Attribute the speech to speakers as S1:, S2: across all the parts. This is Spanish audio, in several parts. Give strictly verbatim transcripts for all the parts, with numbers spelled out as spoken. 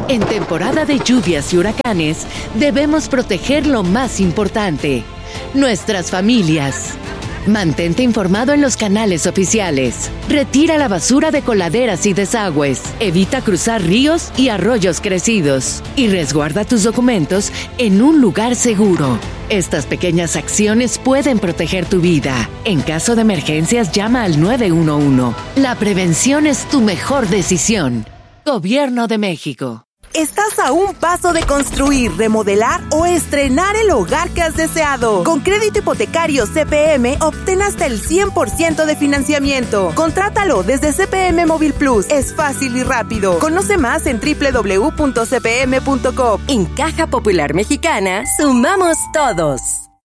S1: En temporada de lluvias y huracanes, debemos proteger lo más importante, nuestras familias. Mantente informado en los canales oficiales. Retira la basura de coladeras y desagües. Evita cruzar ríos y arroyos crecidos. Y resguarda tus documentos en un lugar seguro. Estas pequeñas acciones pueden proteger tu vida. En caso de emergencias, llama al nueve uno uno. La prevención es tu mejor decisión. Gobierno de México.
S2: Estás a un paso de construir, remodelar o estrenar el hogar que has deseado. Con crédito hipotecario C P M, obtén hasta el cien por ciento de financiamiento. Contrátalo desde C P M Móvil Plus. Es fácil y rápido. Conoce más en doble u doble u doble u punto c p m punto com. En Caja Popular Mexicana, sumamos todos.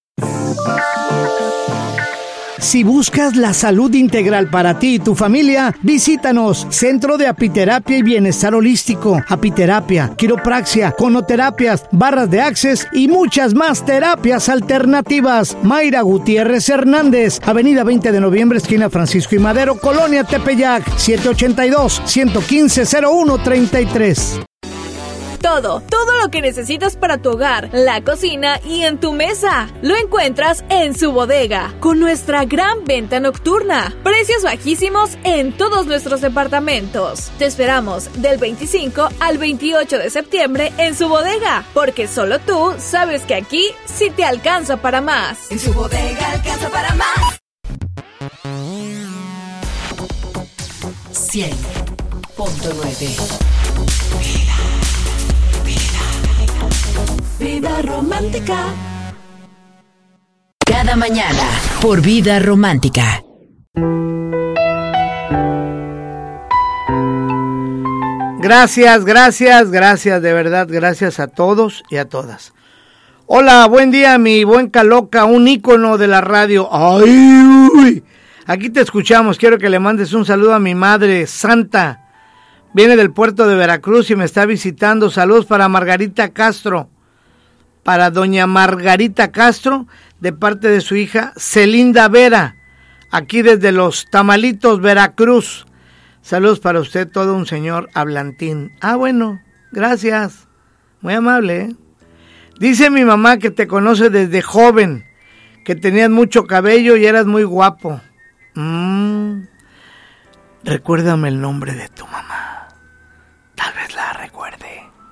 S3: Si buscas la salud integral para ti y tu familia, visítanos. Centro de Apiterapia y Bienestar Holístico. Apiterapia, quiropraxia, conoterapias, barras de Access y muchas más terapias alternativas. Mayra Gutiérrez Hernández, Avenida veinte de noviembre, esquina Francisco y Madero, Colonia Tepeyac, siete ochenta y dos, ciento quince, cero uno treinta y tres.
S4: Todo, todo lo que necesitas para tu hogar, la cocina y en tu mesa. Lo encuentras en Su Bodega, con nuestra gran venta nocturna. Precios bajísimos en todos nuestros departamentos. Te esperamos del veinticinco al veintiocho de septiembre en Su Bodega, porque solo tú sabes que aquí sí te alcanza para más.
S2: En Su Bodega alcanza para más.
S1: cien punto nueve.
S2: Vida romántica.
S1: Cada mañana por Vida Romántica.
S3: Gracias, gracias, gracias, de verdad, gracias a todos y a todas. Hola, buen día, mi buen Caloca, un ícono de la radio. ¡Ay, uy! Aquí te escuchamos, quiero que le mandes un saludo a mi madre santa. Viene del puerto de Veracruz y me está visitando. Saludos para Margarita Castro. Para doña Margarita Castro, de parte de su hija Celinda Vera, aquí desde Los Tamalitos, Veracruz. Saludos para usted, todo un señor hablantín. Ah, bueno, gracias, muy amable, ¿eh? Dice mi mamá que te conoce desde joven, que tenías mucho cabello y eras muy guapo. Mm. Recuérdame el nombre de tu mamá, tal vez la recuerde.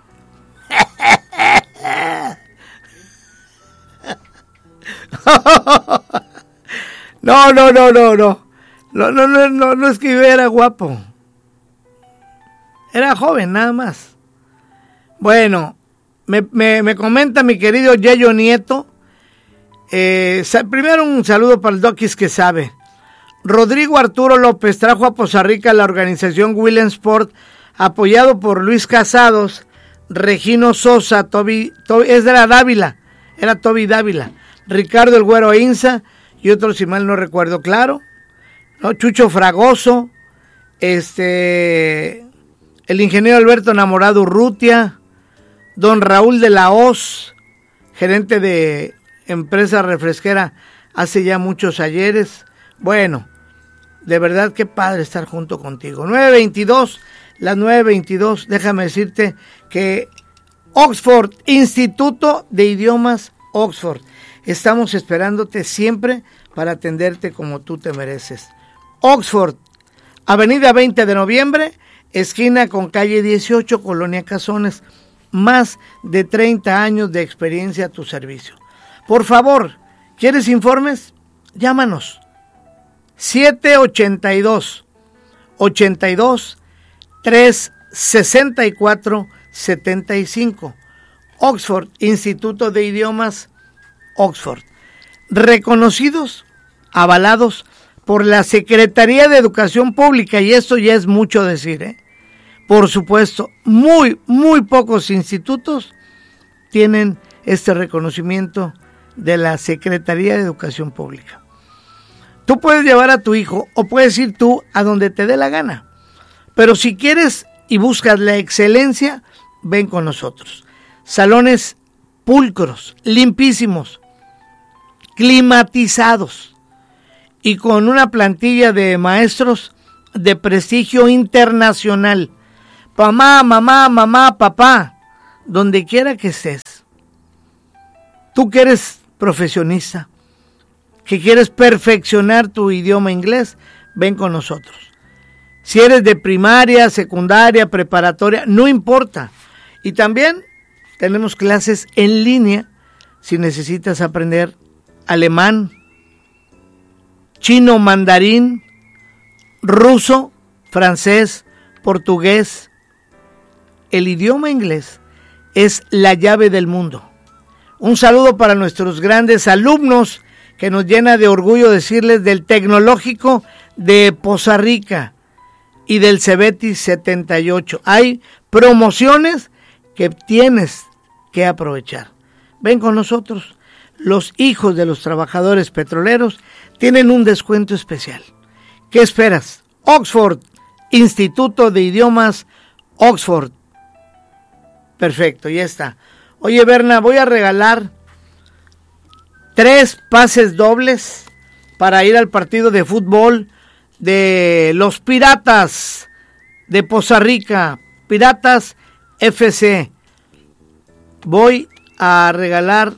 S3: No, no, no, no, no. No, no, no, no, no es que yo era guapo. Era joven, nada más. Bueno, me, me, me comenta mi querido Yayo Nieto. Eh, primero un saludo para el Doquis que sabe. Rodrigo Arturo López trajo a Poza Rica la organización Willensport, apoyado por Luis Casados, Regino Sosa, Toby, Toby, es de la Dávila, era Toby Dávila, Ricardo el Güero Inza y otros, si mal no recuerdo, claro, ¿no? Chucho Fragoso, este, el ingeniero Alberto Enamorado Urrutia, don Raúl de la Hoz, gerente de empresa refresquera hace ya muchos ayeres. Bueno, de verdad qué padre estar junto contigo. nueve veintidós, las nueve veintidós, déjame decirte que Oxford, Instituto de Idiomas Oxford, estamos esperándote siempre para atenderte como tú te mereces. Oxford, Avenida veinte de noviembre, esquina con calle dieciocho, Colonia Cazones. Más de treinta años de experiencia a tu servicio. Por favor, ¿quieres informes? Llámanos. siete ochenta y dos, ochenta y dos, trescientos sesenta y cuatro, setenta y cinco. Oxford, Instituto de Idiomas Oxford. Reconocidos, avalados por la Secretaría de Educación Pública, y esto ya es mucho decir, ¿eh? Por supuesto, muy, muy pocos institutos tienen este reconocimiento de la Secretaría de Educación Pública. Tú puedes llevar a tu hijo o puedes ir tú a donde te dé la gana, pero si quieres y buscas la excelencia, ven con nosotros. Salones pulcros, limpísimos, climatizados y con una plantilla de maestros de prestigio internacional. Mamá, mamá, mamá, papá, donde quiera que estés, tú que eres profesionista, que quieres perfeccionar tu idioma inglés, ven con nosotros. Si eres de primaria, secundaria, preparatoria, no importa. Y también tenemos clases en línea si necesitas aprender alemán, chino, mandarín, ruso, francés, portugués. El idioma inglés es la llave del mundo. Un saludo para nuestros grandes alumnos, que nos llena de orgullo decirles del Tecnológico de Poza Rica y del Cebetis setenta y ocho. Hay promociones que tienes que aprovechar. Ven con nosotros. Los hijos de los trabajadores petroleros tienen un descuento especial. ¿Qué esperas? Oxford, Instituto de Idiomas Oxford. Perfecto, ya está. Oye, Berna, voy a regalar tres pases dobles para ir al partido de fútbol de los Piratas de Poza Rica, Piratas F C. Voy a regalar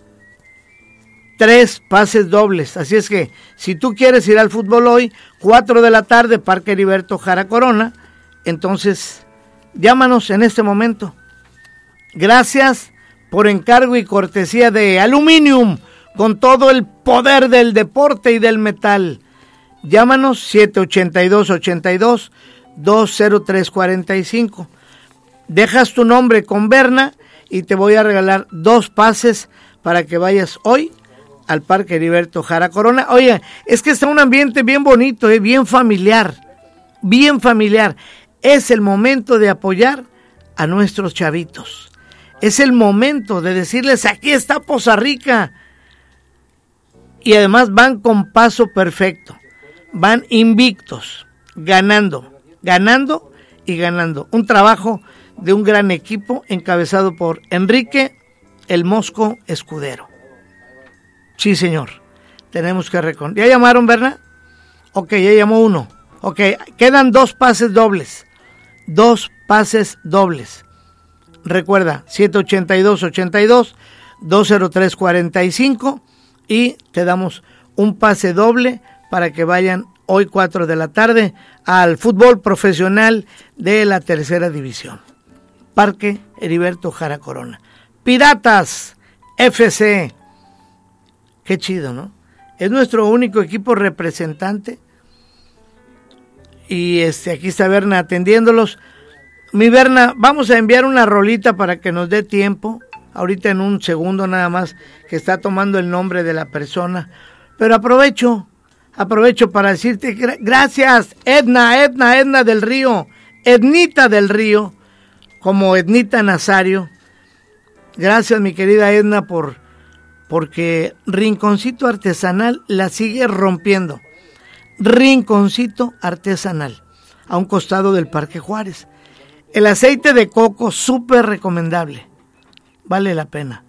S3: tres pases dobles, así es que si tú quieres ir al fútbol hoy, cuatro de la tarde, Parque Heriberto Jara Corona, entonces llámanos en este momento. Gracias por encargo y cortesía de Aluminium, con todo el poder del deporte y del metal. Llámanos siete ocho dos, ocho dos, dos cero tres cuatro cinco. Dejas tu nombre con Berna y te voy a regalar dos pases para que vayas hoy al Parque Heriberto Jara Corona. Oye, es que está un ambiente bien bonito, ¿eh? Bien familiar, bien familiar. Es el momento de apoyar a nuestros chavitos. Es el momento de decirles, aquí está Poza Rica. Y además van con paso perfecto. Van invictos, ganando, ganando y ganando. Un trabajo de un gran equipo encabezado por Enrique el Mosco Escudero. Sí, señor. Tenemos que reconocer. ¿Ya llamaron, Berna? Ok, ya llamó uno. Ok, quedan dos pases dobles. Dos pases dobles. Recuerda, siete ocho dos, ocho dos, dos cero tres cuatro cinco y te damos un pase doble para que vayan hoy cuatro de la tarde al fútbol profesional de la tercera división. Parque Heriberto Jara Corona. Piratas F C. Qué chido, ¿no? Es nuestro único equipo representante. Y este aquí está Berna atendiéndolos. Mi Berna, vamos a enviar una rolita para que nos dé tiempo. Ahorita en un segundo nada más, que está tomando el nombre de la persona. Pero aprovecho, aprovecho para decirte gracias, Edna, Edna, Edna del Río, Ednita del Río, como Ednita Nazario. Gracias, mi querida Edna, por porque Rinconcito Artesanal la sigue rompiendo. Rinconcito Artesanal, a un costado del Parque Juárez. El aceite de coco, súper recomendable. Vale la pena.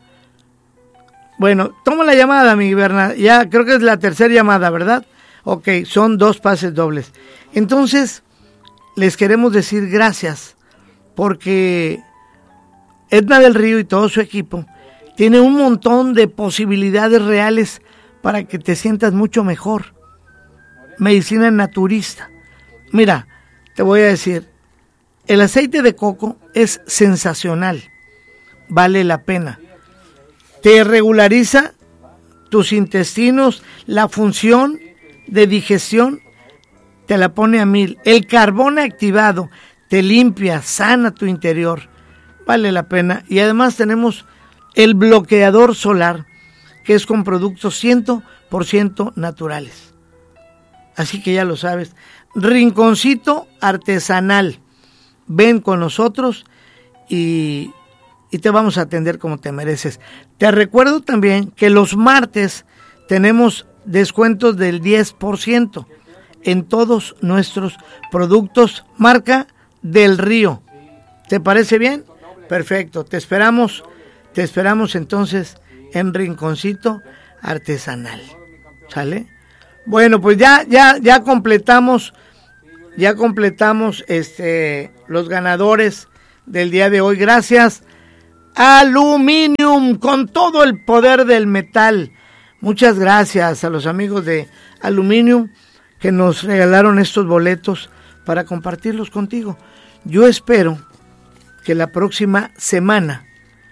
S3: Bueno, toma la llamada, mi Berna. Ya creo que es la tercera llamada, ¿verdad? Ok, son dos pases dobles. Entonces, les queremos decir gracias, porque Edna del Río y todo su equipo tiene un montón de posibilidades reales para que te sientas mucho mejor. Medicina naturista. Mira, te voy a decir, el aceite de coco es sensacional, vale la pena. Te regulariza tus intestinos, la función de digestión te la pone a mil. El carbón activado te limpia, sana tu interior, vale la pena. Y además tenemos el bloqueador solar, que es con productos cien por ciento naturales. Así que ya lo sabes, Rinconcito Artesanal. Ven con nosotros y, y te vamos a atender como te mereces. Te recuerdo también que los martes tenemos descuentos del diez por ciento en todos nuestros productos marca Del Río. ¿Te parece bien? Perfecto, te esperamos, te esperamos entonces en Rinconcito Artesanal. ¿Sale? Bueno, pues ya, ya, ya completamos, ya completamos este los ganadores del día de hoy. Gracias, Aluminium, con todo el poder del metal. Muchas gracias a los amigos de Aluminium que nos regalaron estos boletos para compartirlos contigo. Yo espero que la próxima semana,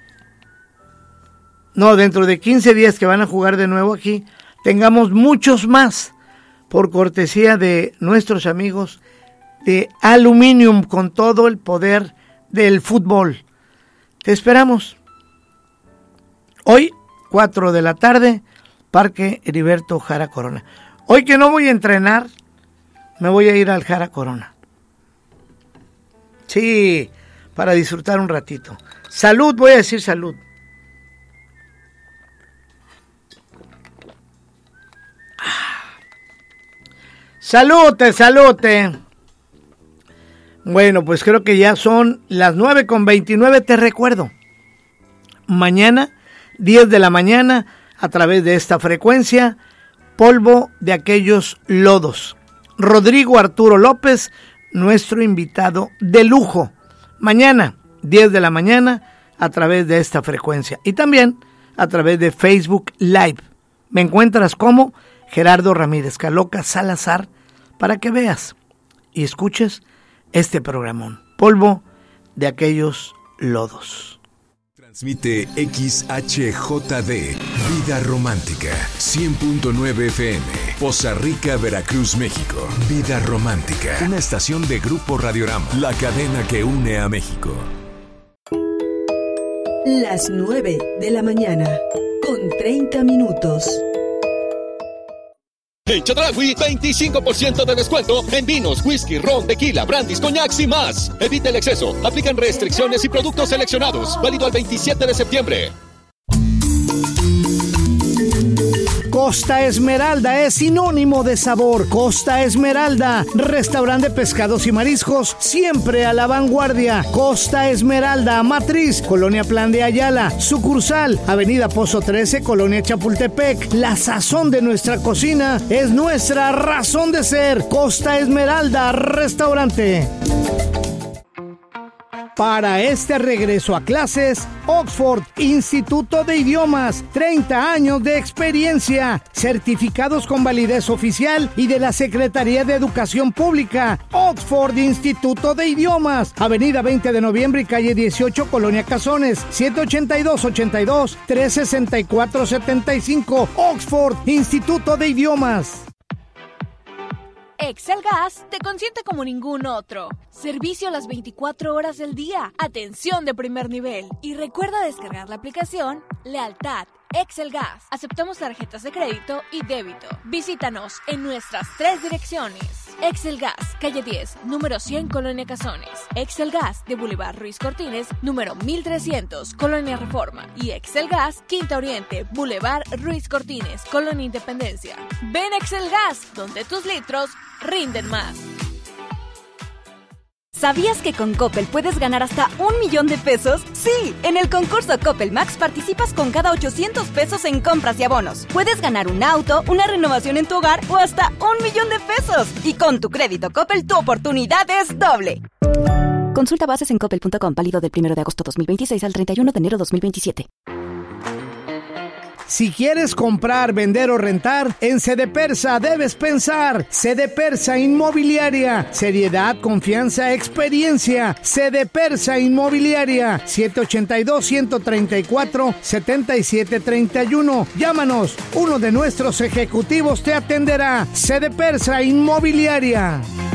S3: no, dentro de quince días que van a jugar de nuevo aquí, tengamos muchos más por cortesía de nuestros amigos de Aluminium, con todo el poder del fútbol. Te esperamos. Hoy, cuatro de la tarde, Parque Heriberto Jara Corona. Hoy que no voy a entrenar, me voy a ir al Jara Corona. Sí, para disfrutar un ratito. Salud, voy a decir salud. Salute, salute. Bueno, pues creo que ya son las nueve con veintinueve. Te recuerdo, mañana, diez de la mañana, a través de esta frecuencia, polvo de aquellos lodos. Rodrigo Arturo López, nuestro invitado de lujo. Mañana, diez de la mañana, a través de esta frecuencia. Y también a través de Facebook Live. Me encuentras como Gerardo Ramírez Caloca Salazar, para que veas y escuches este programón, polvo de aquellos lodos.
S5: Transmite X H J D, Vida Romántica, cien punto nueve F M, Poza Rica, Veracruz, México. Vida Romántica, una estación de Grupo Radiorama, la cadena que une a México.
S6: Las nueve de la mañana, con treinta minutos.
S7: En Chedraui, veinticinco por ciento de descuento en vinos, whisky, ron, tequila, brandis, coñacs y más. Evita el exceso. Aplican restricciones y productos seleccionados. Válido al veintisiete de septiembre.
S3: Costa Esmeralda es sinónimo de sabor. Costa Esmeralda, restaurante de pescados y mariscos, siempre a la vanguardia. Costa Esmeralda, matriz, Colonia Plan de Ayala, sucursal, Avenida Pozo trece, Colonia Chapultepec. La sazón de nuestra cocina es nuestra razón de ser. Costa Esmeralda, restaurante. Para este regreso a clases, Oxford, Instituto de Idiomas, treinta años de experiencia, certificados con validez oficial y de la Secretaría de Educación Pública. Oxford, Instituto de Idiomas, Avenida veinte de noviembre y calle dieciocho, Colonia Cazones, siete ochenta y dos, ochenta y dos, trescientos sesenta y cuatro, setenta y cinco. Oxford, Instituto de Idiomas.
S4: Excel Gas te consiente como ningún otro. Servicio las veinticuatro horas del día. Atención de primer nivel. Y recuerda descargar la aplicación Lealtad Excel Gas. Aceptamos tarjetas de crédito y débito. Visítanos en nuestras tres direcciones. Excel Gas, calle diez, número cien, Colonia Cazones. Excel Gas de Boulevard Ruiz Cortines, número mil trescientos, Colonia Reforma. Y Excel Gas, Quinta Oriente, Boulevard Ruiz Cortines, Colonia Independencia. Ven Excel Gas, donde tus litros rinden más.
S8: ¿Sabías que con Coppel puedes ganar hasta un millón de pesos? Sí, en el concurso Coppel Max participas con cada ochocientos pesos en compras y abonos. Puedes ganar un auto, una renovación en tu hogar o hasta un millón de pesos. Y con tu crédito Coppel, tu oportunidad es doble. Consulta bases en coppel punto com, válido del primero de agosto dos mil veintiséis al treinta y uno de enero dos mil veintisiete.
S3: Si quieres comprar, vender o rentar, en Cedepersa debes pensar. Cedepersa Inmobiliaria. Seriedad, confianza, experiencia. Cedepersa Inmobiliaria. siete ochenta y dos, ciento treinta y cuatro, setenta y siete treinta y uno. Llámanos. Uno de nuestros ejecutivos te atenderá. Cedepersa Inmobiliaria.